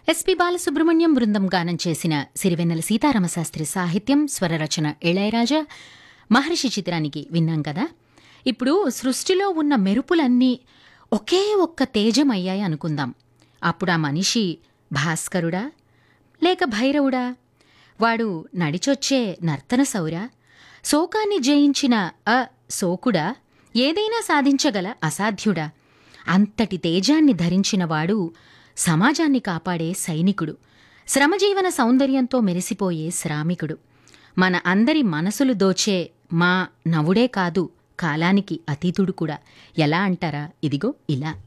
SP Balasubrahmanyam బృందం గానం చేసిన సిరివెన్నెల సీతారామశాస్త్రి సాహిత్యం, స్వరరచన ఇళయరాజా. మహర్షి చిత్రానికి విన్నాం కదా. ఇప్పుడు సృష్టిలో ఉన్న మెరుపులన్నీ ఒకే ఒక్క తేజమయ్యాయి అనుకుందాం. అప్పుడా మనిషి భాస్కరుడా లేక భైరవుడా? వాడు నడిచొచ్చే నర్తన సౌరా, శోకాన్ని జయించిన శోకుడా, ఏదైనా సాధించగల అసాధ్యుడా? అంతటి తేజాన్ని ధరించినవాడు సమాజాన్ని కాపాడే సైనికుడు, శ్రమజీవన సౌందర్యంతో మెరిసిపోయే శ్రామికుడు, మన అందరి మనసులు దోచే మా నవుడే కాదు, కాలానికి అతీతుడు కూడా. ఎలా అంటారా? ఇదిగో ఇలా.